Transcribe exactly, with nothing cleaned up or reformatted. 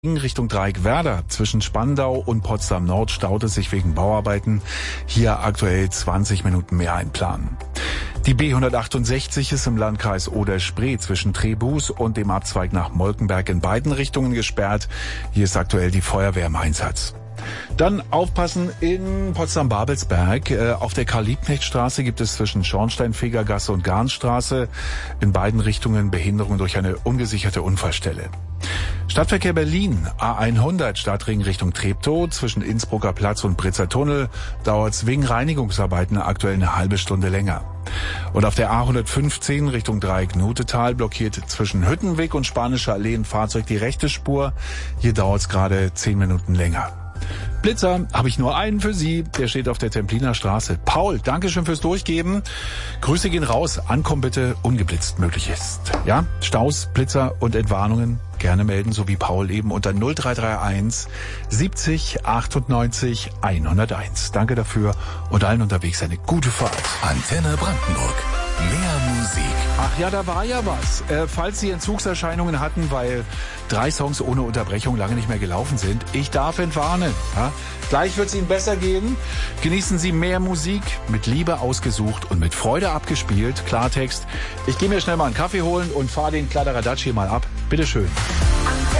Richtung Dreieckwerder zwischen Spandau und Potsdam Nord staut es sich wegen Bauarbeiten. Hier aktuell zwanzig Minuten mehr einplanen. Die B hundertachtundsechzig ist im Landkreis Oder-Spree zwischen Trebus und dem Abzweig nach Molkenberg in beiden Richtungen gesperrt. Hier ist aktuell die Feuerwehr im Einsatz. Dann aufpassen in Potsdam-Babelsberg. Äh, auf der Karl-Liebknecht-Straße gibt es zwischen Schornsteinfegergasse und Garnstraße in beiden Richtungen Behinderung durch eine ungesicherte Unfallstelle. Stadtverkehr Berlin, A hundert, Stadtring Richtung Treptow, zwischen Innsbrucker Platz und Britzer Tunnel dauert es wegen Reinigungsarbeiten aktuell eine halbe Stunde länger. Und auf der A hundertfünfzehn Richtung Dreieck-Nutetal blockiert zwischen Hüttenweg und Spanischer Allee ein Fahrzeug die rechte Spur. Hier dauert es gerade zehn Minuten länger. Blitzer, habe ich nur einen für Sie, der steht auf der Templiner Straße. Paul, Dankeschön fürs Durchgeben. Grüße gehen raus, ankommen bitte, ungeblitzt möglich ist. Ja, Staus, Blitzer und Entwarnungen gerne melden, so wie Paul eben unter null drei drei eins siebzig achtundneunzig hunderteins. Danke dafür und allen unterwegs eine gute Fahrt. Antenne Brandenburg. Mehr Musik. Ach ja, da war ja was. Äh, falls Sie Entzugserscheinungen hatten, weil drei Songs ohne Unterbrechung lange nicht mehr gelaufen sind, ich darf entwarnen. Ja? Gleich wird es Ihnen besser gehen. Genießen Sie mehr Musik, mit Liebe ausgesucht und mit Freude abgespielt. Klartext. Ich gehe mir schnell mal einen Kaffee holen und fahre den Kladderadatsch hier mal ab. Bitteschön.